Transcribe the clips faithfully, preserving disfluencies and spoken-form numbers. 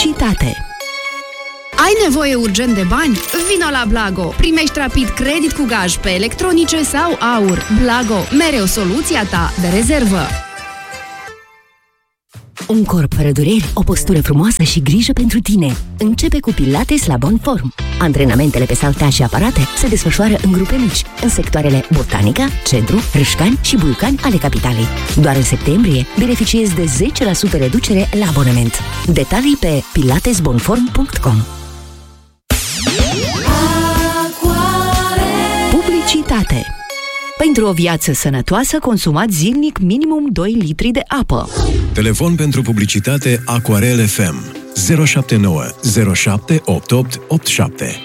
Publicitate. Ai nevoie urgent de bani? Vino la Blago! Primești rapid credit cu gaj pe electronice sau aur. Blago, mereu soluția ta de rezervă. Un corp fără dureri, o postură frumoasă și grijă pentru tine. Începe cu Pilates la Bon Form. Antrenamentele pe saltea și aparate se desfășoară în grupe mici, în sectoarele Botanica, Centru, Râșcani și Buiucani ale capitalei. Doar în septembrie beneficiezi de zece la sută reducere la abonament. Detalii pe pilates bon form punct com. Publicitate. Pentru o viață sănătoasă, consumați zilnic minimum doi litri de apă. Telefon pentru publicitate Aquarel F M zero șapte nouă zero șapte opt opt opt șapte.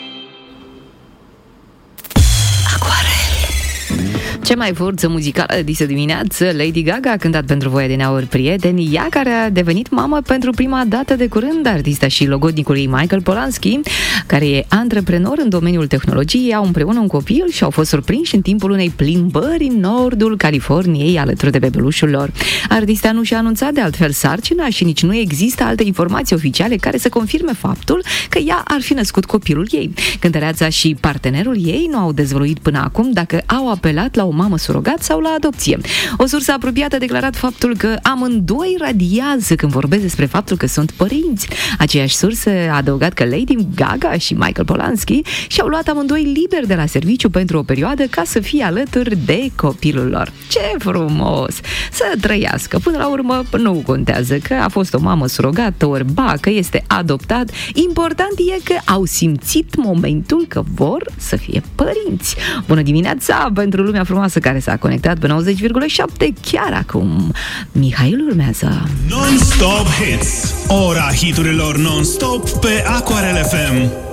Ce mai forță muzicală de dimineață, Lady Gaga a cântat pentru voi din aur prieteni, ea care a devenit mamă pentru prima dată de curând. Artista și logodnicul ei Michael Polanski, care e antreprenor în domeniul tehnologiei, au împreună un copil și au fost surprinși în timpul unei plimbări în nordul Californiei alături de bebelușul lor. Artista nu și-a anunțat de altfel sarcina și nici nu există alte informații oficiale care să confirme faptul că ea ar fi născut copilul ei. Cântăreața și partenerul ei nu au dezvăluit până acum dacă au apelat la o mamă surogat sau la adopție. O sursă apropiată a declarat faptul că amândoi radiază când vorbesc despre faptul că sunt părinți. Aceeași sursă a adăugat că Lady Gaga și Michael Polanski și-au luat amândoi liber de la serviciu pentru o perioadă ca să fie alături de copilul lor. Ce frumos! Să trăiască! Până la urmă nu contează că a fost o mamă surogată ori ba că este adoptat. Important e că au simțit momentul că vor să fie părinți. Bună dimineața pentru lumea frumoasă care s-a conectat pe nouăzeci virgulă șapte chiar acum. Mihail urmează. Non-stop hits. Ora hiturilor non-stop pe Aquarel F M.